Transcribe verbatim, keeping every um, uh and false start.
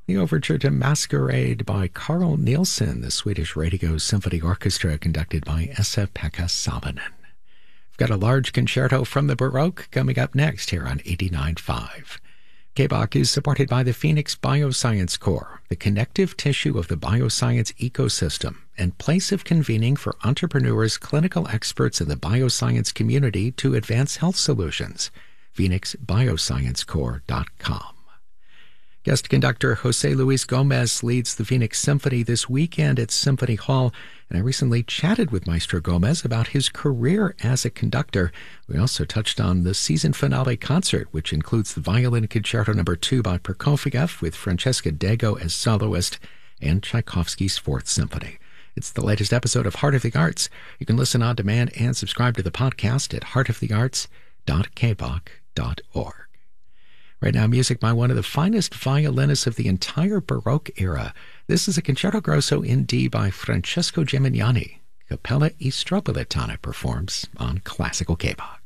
The overture to Masquerade by Carl Nielsen, the Swedish Radio Symphony Orchestra, conducted by Esa-Pekka Salonen. We've got a large concerto from the Baroque coming up next here on eighty-nine point five. K B O C is supported by the Phoenix Bioscience Core, the connective tissue of the bioscience ecosystem and place of convening for entrepreneurs, clinical experts, and the bioscience community to advance health solutions. phoenix bioscience core dot com. Guest conductor Jose Luis Gomez leads the Phoenix Symphony this weekend at Symphony Hall, and I recently chatted with Maestro Gomez about his career as a conductor. We also touched on the season finale concert, which includes the Violin Concerto Number two by Prokofiev with Francesca Dago as soloist, and Tchaikovsky's Fourth Symphony. It's the latest episode of Heart of the Arts. You can listen on demand and subscribe to the podcast at heart of the arts dot k b o c dot org. Right now, music by one of the finest violinists of the entire Baroque era. This is a Concerto Grosso in D by Francesco Gimignani. Cappella e Stropolitana performs on Classical K B O C.